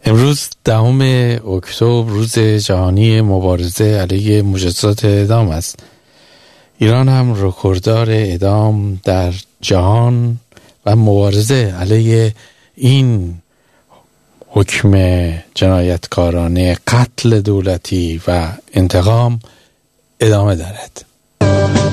امروز 10 اکتبر روز جهانی مبارزه علیه مجازات اعدام است. ایران هم رکورددار اعدام در جهان و مبارزه علیه این حکم جنایتکارانه قتل دولتی و انتقام ادامه دارد.